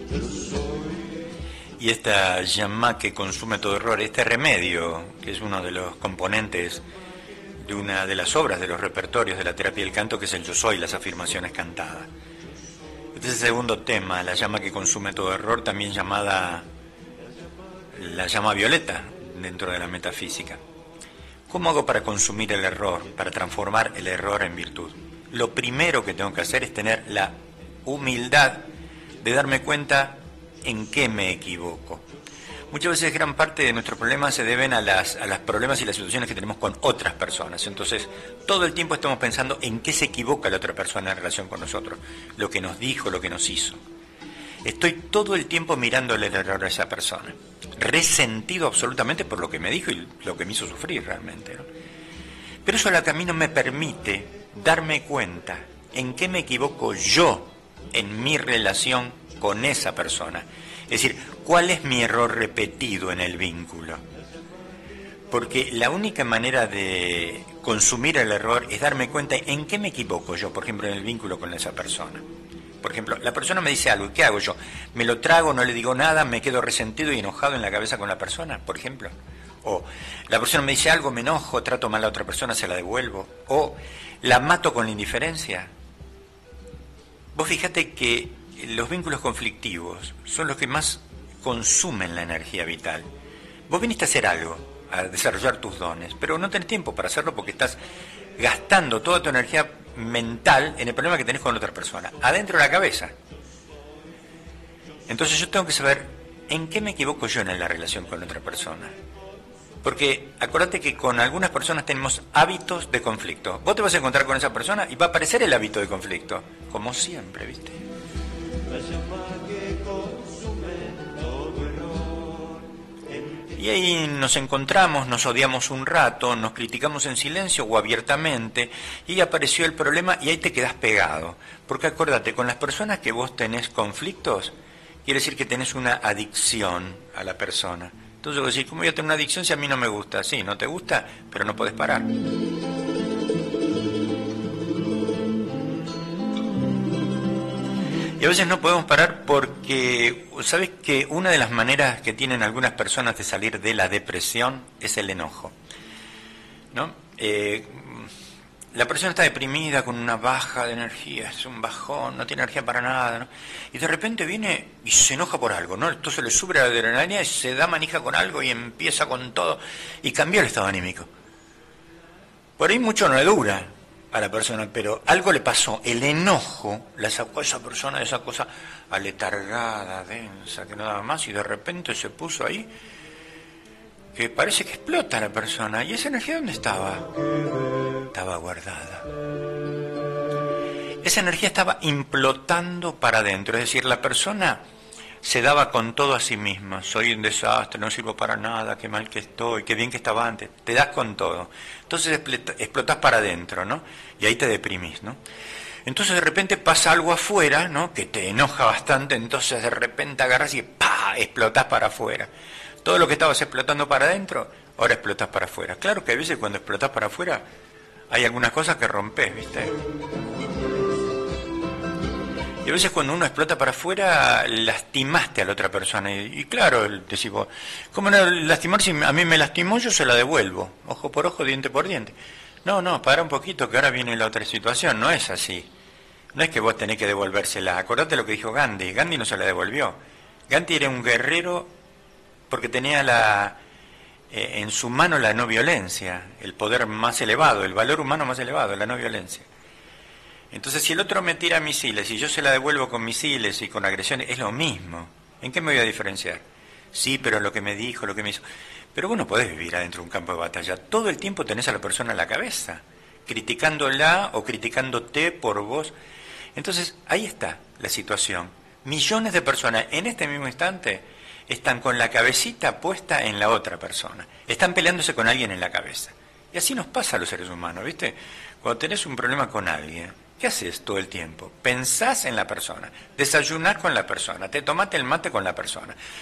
Y esta llama que consume todo error, este remedio, que es uno de los componentes de una de las obras de los repertorios de la terapia del canto, que es el yo soy, las afirmaciones cantadas. Este es el segundo tema, la llama que consume todo error, también llamada la llama violeta dentro de la metafísica. ¿Cómo hago para consumir el error, para transformar el error en virtud? Lo primero que tengo que hacer es tener la humildad de darme cuenta en qué me equivoco. Muchas veces gran parte de nuestros problemas se deben a los problemas y las situaciones que tenemos con otras personas. Entonces, todo el tiempo estamos pensando en qué se equivoca la otra persona en relación con nosotros, lo que nos dijo, lo que nos hizo. Estoy todo el tiempo mirándole el error a esa persona, resentido absolutamente por lo que me dijo y lo que me hizo sufrir realmente, ¿no? Pero eso a mí no me permite darme cuenta en qué me equivoco yo en mi relación con esa persona. Es decir, ¿cuál es mi error repetido en el vínculo? Porque la única manera de consumir el error es darme cuenta en qué me equivoco yo, por ejemplo, en el vínculo con esa persona. Por ejemplo, la persona me dice algo, ¿qué hago yo? ¿Me lo trago, no le digo nada, me quedo resentido y enojado en la cabeza con la persona, por ejemplo? O la persona me dice algo, me enojo, trato mal a otra persona, se la devuelvo. O la mato con la indiferencia. Vos fíjate que los vínculos conflictivos son los que más consumen la energía vital. Vos viniste a hacer algo, a desarrollar tus dones, pero no tenés tiempo para hacerlo porque estás gastando toda tu energía mental en el problema que tenés con otra persona, adentro de la cabeza. Entonces yo tengo que saber en qué me equivoco yo en la relación con otra persona. Porque acordate que con algunas personas tenemos hábitos de conflicto. Vos te vas a encontrar con esa persona y va a aparecer el hábito de conflicto, como siempre, ¿viste? Y ahí nos encontramos, nos odiamos un rato, nos criticamos en silencio o abiertamente, y apareció el problema y ahí te quedás pegado. Porque acuérdate, con las personas que vos tenés conflictos, quiere decir que tenés una adicción a la persona. Entonces vos decís, ¿cómo voy a tener una adicción si a mí no me gusta? Sí, no te gusta, pero no podés parar. Y a veces no podemos parar porque, ¿sabes que una de las maneras que tienen algunas personas de salir de la depresión es el enojo? ¿No? La persona está deprimida con una baja de energía, es un bajón, no tiene energía para nada, ¿no? Y de repente viene y se enoja por algo, ¿no? Entonces le sube la adrenalina y se da manija con algo y empieza con todo y cambia el estado anímico. Por ahí mucho no le dura a la persona, pero algo le pasó, el enojo la sacó a esa persona de esa cosa aletargada, densa, que no daba más, y de repente se puso ahí, que parece que explota la persona. ¿Y esa energía dónde estaba? Estaba guardada. Esa energía estaba implotando para adentro, es decir, la persona se daba con todo a sí misma. Soy un desastre, no sirvo para nada, qué mal que estoy, qué bien que estaba antes. Te das con todo. Entonces explotás para adentro, ¿no? Y ahí te deprimís, ¿no? Entonces de repente pasa algo afuera, ¿no? Que te enoja bastante, entonces de repente agarras y ¡pah! Explotás para afuera. Todo lo que estabas explotando para adentro, ahora explotás para afuera. Claro que a veces cuando explotás para afuera hay algunas cosas que rompes, ¿viste? Y a veces cuando uno explota para afuera, lastimaste a la otra persona. Y claro, decís vos, ¿cómo no lastimar? Si a mí me lastimó, yo se la devuelvo. Ojo por ojo, diente por diente. No, para un poquito, que ahora viene la otra situación. No es así. No es que vos tenés que devolvérsela. Acordate lo que dijo Gandhi. Gandhi no se la devolvió. Gandhi era un guerrero porque tenía en su mano la no violencia, el poder más elevado, el valor humano más elevado, la no violencia. Entonces, si el otro me tira misiles y yo se la devuelvo con misiles y con agresiones, es lo mismo. ¿En qué me voy a diferenciar? Sí, pero lo que me dijo, lo que me hizo. Pero vos no podés vivir adentro de un campo de batalla. Todo el tiempo tenés a la persona en la cabeza, criticándola o criticándote por vos. Entonces, ahí está la situación. Millones de personas en este mismo instante están con la cabecita puesta en la otra persona. Están peleándose con alguien en la cabeza. Y así nos pasa a los seres humanos, ¿viste? Cuando tenés un problema con alguien, ¿qué haces todo el tiempo? Pensás en la persona, desayunás con la persona, te tomaste el mate con la persona.